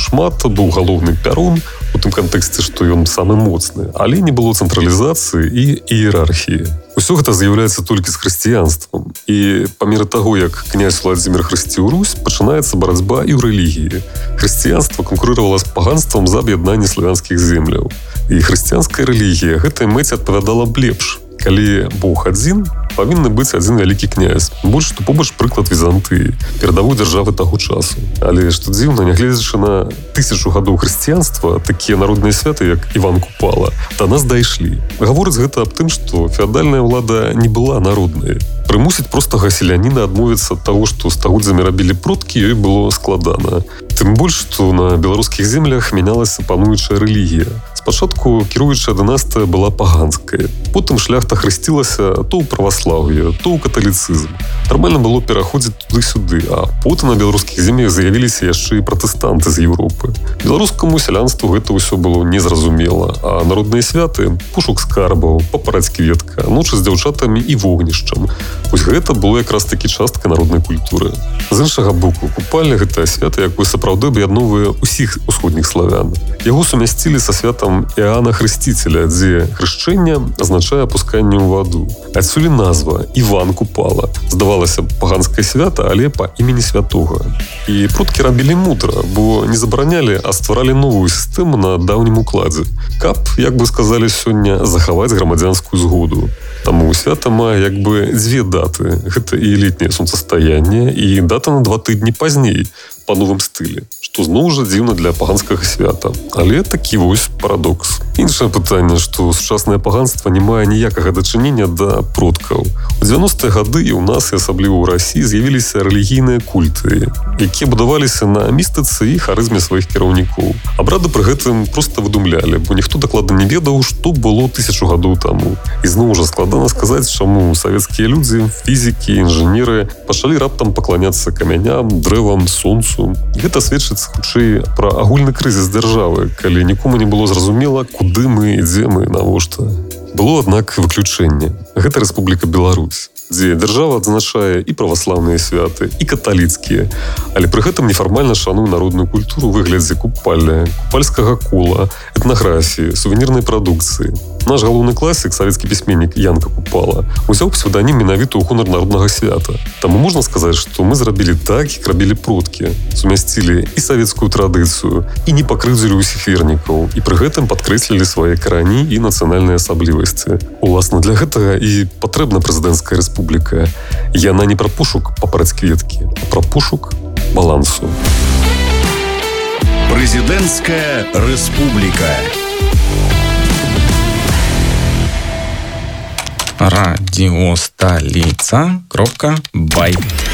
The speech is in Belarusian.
шмат, быў галоўны пярун, у тым кантэксце, што ён самы моцны, але не было цэнтралізацыі і іерархіі. Усё гэта з'яўляецца толькі з хрысціянствам. І па меры таго, як князь Владзімір хрысціў Русь, пачынаецца барацьба і ў рэлігіі. Хрысціянства канкурыравала з паганствам за аб'яднанне славянскіх земляў. І хрысціянская рэлігія гэтай мэце адпавядала б лепш. Калі Бог адзін, павінны быць адзін вялікі князь. Больш што побач прыклад Візантыі, перадавой дзяржавы таго часу. Але што дзіўна, нягледзячы на 1000 гадоў хрысціянства, такія народныя святы, як Іван Купала, да нас дайшлі. Гаворыць гэта аб тым, што феадальная ўлада не была народнай. Прымусіць простага селяніна адмовіцца ад таго, што стагоддзямі рабілі продкі, ёй было складана. Тым больш, што на беларускіх землях мянялася пануючая рэлігія. Спачатку кіруючая дынастыя была паганская. Потым шляхта хрысцілася то ў праваслаўе, то ў каталіцызм. Нармальна было пераходзіць туды-сюды, а потым на беларускіх землях з'явіліся яшчэ і пратэстанты з Еўропы. Беларускаму сялянству гэта ўсё было незразумела, а народныя святы, пошук скарбаў, папараць кветка, ночы з дзяўчатамі і вогнішчам. Вось гэта было якраз такі частка народнай культуры. З іншага боку, купальня — гэта свята, якое сапраўды аб'ядноўвае ўсіх усходніх славян. Яго сумясцілі са святам Іоанна Хрысціцеля, дзе хрышчэнне азначае апусканне ў ваду. Адсюль назва Іван Купала. Здавалася б, паганскае свята, але па імені святога. І продкі рабілі мудра, бо не забаранялі, а стваралі новую сістэму на даўнім укладзе. Каб, як бы сказалі сёння, захаваць грамадзянскую згоду. Таму свята мае як бы дзве даты. Гэта і летняе сонцастаянне, і дата на 2 тыдні пазней, па новым стылі, што зноў жа дзіўна для паганскага свята. Але такі вось парадокс. Іншае пытанне, што сучаснае паганства не мае ніякага дачынення да продкаў. У 90-е гады і ў нас, і асабліва ў Расіі, з'явіліся рэлігійныя культы, якія будаваліся на містыцы і харызме сваіх кіраўнікоў. Абрады пры гэтым проста выдумлялі, бо ніхто дакладна не ведаў, што было 1000 гадоў таму. І зноў жа складана сказаць, чаму савецкія людзі, фізікі, інжынеры пачалі раптам пакланяцца камяням, дрэвам, сонцу. Гэта сведчыць хутчэй пра агульны крызіс дзяржавы, калі нікому не было зразумела, куды мы ідзем і навошта. Было, аднак, выключэнне. Гэта Рэспубліка Беларусь, дзе дзяржава адзначае і праваслаўныя святы, і каталіцкія, але пры гэтым нефармальна шануе народную культуру ў выглядзе купальня, купальскага кола, этнаграфіі, сувенірнай прадукцыі. Наш галоўны класік, савецкі пісьменнік Янка Купала, узяў псевданім менавіта ў гонар народнага свята. Таму можна сказаць, што мы зрабілі так, як рабілі продкі. Сумясцілі і савецкую традыцыю, і не пакрыўдзілі ўсіх вернікаў, і пры гэтым падкрэслілі свае карані і нацыянальныя асаблівасці. Уласна, для гэтага і патрэбна прэзідэнцкая рэспубліка. Яна не пра пошук папараць кветкі, а пра пошук балансу. Прэзідэнцкая рэспубліка. Радиостолица.бай